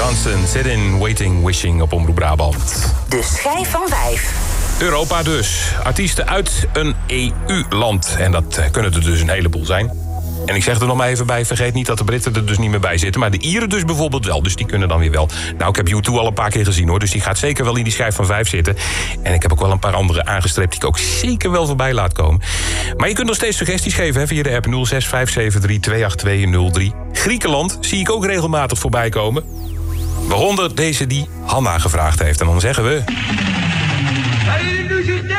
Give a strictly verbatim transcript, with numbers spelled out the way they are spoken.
Johnson, Sit in Waiting Wishing op Omroep Brabant. De schijf van vijf. Europa dus. Artiesten uit een E U-land. En dat kunnen er dus een heleboel zijn. En ik zeg er nog maar even bij, vergeet niet dat de Britten er dus niet meer bij zitten. Maar de Ieren dus bijvoorbeeld wel, dus die kunnen dan weer wel. Nou, ik heb U twee al een paar keer gezien hoor, dus die gaat zeker wel in die schijf van vijf zitten. En ik heb ook wel een paar andere aangestreept die ik ook zeker wel voorbij laat komen. Maar je kunt nog steeds suggesties geven hè, via de app nul zes vijf zeven drie twee acht twee nul drie. Griekenland zie ik ook regelmatig voorbij komen. Waaronder deze die Hanna gevraagd heeft. En dan zeggen we...